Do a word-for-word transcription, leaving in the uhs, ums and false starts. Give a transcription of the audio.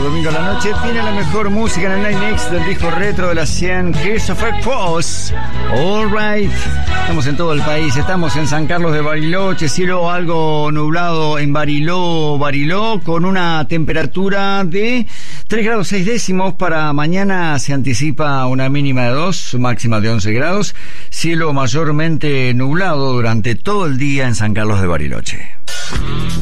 domingo a la noche, tiene la mejor música en el Night Mix del disco retro de las cien, Christopher Cross. All right. Estamos en todo el país, estamos en San Carlos de Bariloche, cielo algo nublado en Bariló, Bariló, con una temperatura de tres grados seis décimos. Para mañana se anticipa una mínima de dos, máxima de once grados, cielo mayormente nublado durante todo el día en San Carlos de Bariloche.